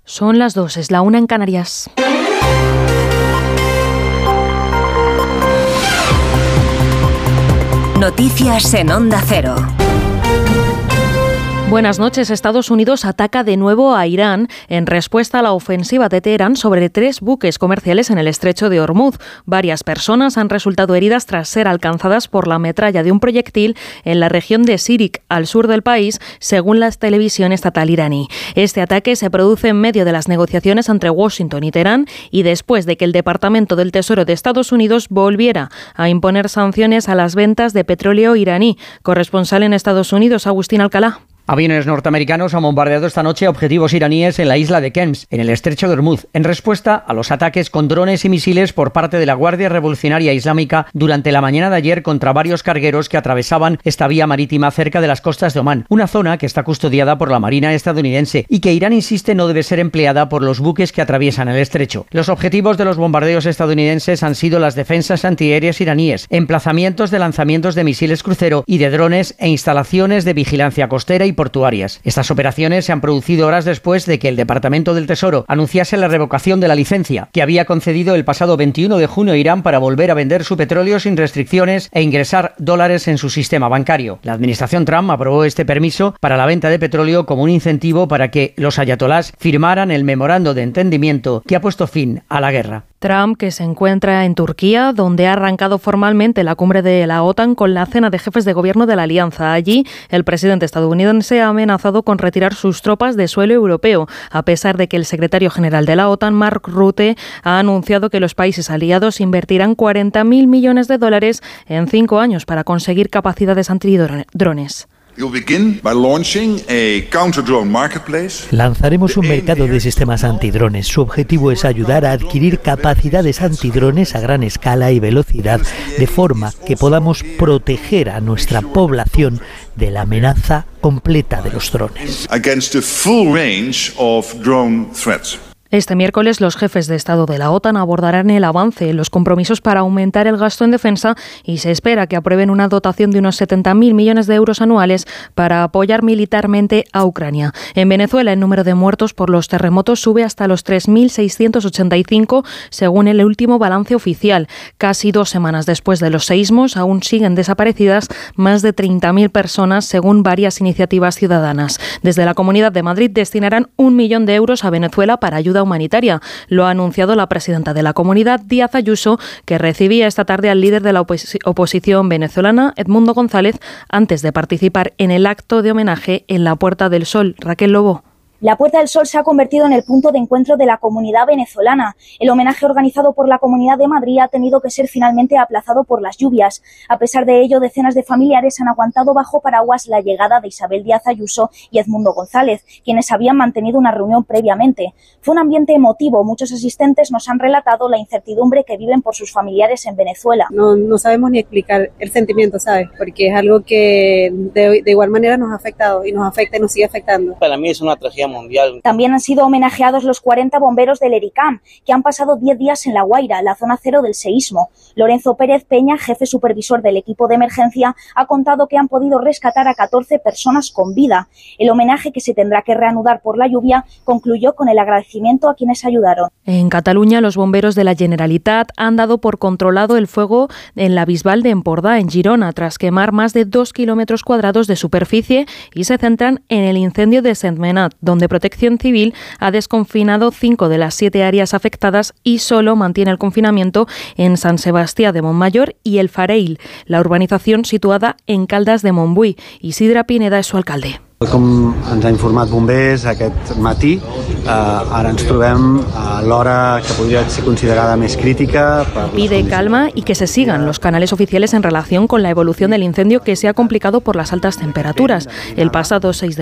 Son las 2, es la 1 en Canarias. Noticias en Onda Cero. Buenas noches. Estados Unidos ataca de nuevo a Irán en respuesta a la ofensiva de Teherán sobre 3 buques comerciales en el estrecho de Hormuz. Varias personas han resultado heridas tras ser alcanzadas por la metralla de un proyectil en la región de Sirik, al sur del país, según la televisión estatal iraní. Este ataque se produce en medio de las negociaciones entre Washington y Teherán y después de que el Departamento del Tesoro de Estados Unidos volviera a imponer sanciones a las ventas de petróleo iraní. Corresponsal en Estados Unidos, Agustín Alcalá. Aviones norteamericanos han bombardeado esta noche objetivos iraníes en la isla de Kems, en el estrecho de Hormuz, en respuesta a los ataques con drones y misiles por parte de la Guardia Revolucionaria Islámica durante la mañana de ayer contra varios cargueros que atravesaban esta vía marítima cerca de las costas de Omán, una zona que está custodiada por la Marina estadounidense y que Irán insiste no debe ser empleada por los buques que atraviesan el estrecho. Los objetivos de los bombardeos estadounidenses han sido las defensas antiaéreas iraníes, emplazamientos de lanzamientos de misiles crucero y de drones e instalaciones de vigilancia costera y portuarias. Estas operaciones se han producido horas después de que el Departamento del Tesoro anunciase la revocación de la licencia que había concedido el pasado 21 de junio a Irán para volver a vender su petróleo sin restricciones e ingresar dólares en su sistema bancario. La administración Trump aprobó este permiso para la venta de petróleo como un incentivo para que los ayatolás firmaran el memorando de entendimiento que ha puesto fin a la guerra. Trump, que se encuentra en Turquía, donde ha arrancado formalmente la cumbre de la OTAN con la cena de jefes de gobierno de la alianza. Allí, el presidente estadounidense ha amenazado con retirar sus tropas de suelo europeo, a pesar de que el secretario general de la OTAN, Mark Rutte, ha anunciado que los países aliados invertirán $40.000 millones en 5 años para conseguir capacidades antidrones. Lanzaremos un mercado de sistemas antidrones. Su objetivo es ayudar a adquirir capacidades antidrones a gran escala y velocidad, de forma que podamos proteger a nuestra población de la amenaza completa de los drones. Este miércoles los jefes de Estado de la OTAN abordarán el avance en los compromisos para aumentar el gasto en defensa y se espera que aprueben una dotación de unos 70.000 millones de euros anuales para apoyar militarmente a Ucrania. En Venezuela el número de muertos por los terremotos sube hasta los 3.685 según el último balance oficial. Casi 2 semanas después de los seísmos aún siguen desaparecidas más de 30.000 personas según varias iniciativas ciudadanas. Desde la Comunidad de Madrid destinarán 1 millón de euros a Venezuela para ayuda humanitaria. Lo ha anunciado la presidenta de la comunidad, Díaz Ayuso, que recibía esta tarde al líder de la oposición venezolana, Edmundo González, antes de participar en el acto de homenaje en la Puerta del Sol. Raquel Lobo. La Puerta del Sol se ha convertido en el punto de encuentro de la comunidad venezolana. El homenaje organizado por la Comunidad de Madrid ha tenido que ser finalmente aplazado por las lluvias. A pesar de ello, decenas de familiares han aguantado bajo paraguas la llegada de Isabel Díaz Ayuso y Edmundo González, quienes habían mantenido una reunión previamente. Fue un ambiente emotivo. Muchos asistentes nos han relatado la incertidumbre que viven por sus familiares en Venezuela. No sabemos ni explicar el sentimiento, ¿sabes? Porque es algo que de igual manera nos ha afectado y nos afecta y nos sigue afectando. Para mí es una tragedia mundial. También han sido homenajeados los 40 bomberos del ERICAM, que han pasado 10 días en La Guaira, la zona cero del seísmo. Lorenzo Pérez Peña, jefe supervisor del equipo de emergencia, ha contado que han podido rescatar a 14 personas con vida. El homenaje, que se tendrá que reanudar por la lluvia, concluyó con el agradecimiento a quienes ayudaron. En Cataluña, los bomberos de la Generalitat han dado por controlado el fuego en la Bisbal de Empordà, en Girona, tras quemar más de 2 kilómetros cuadrados de superficie, y se centran en el incendio de Sentmenat, donde Protección Civil ha desconfinado 5 de las 7 áreas afectadas y solo mantiene el confinamiento en Sant Sebastià de Montmayor y El Fareil, la urbanización situada en Caldes de Montbui. Isidre Pineda es su alcalde. Com ens ha informat bombers aquest matí, ara ens trobem a l'hora que podria ser considerada més crítica. Pide calma y que se sigan los canales oficiales en relación con la evolución del incendio, que se ha complicado por las altas temperaturas. El pasado 6 de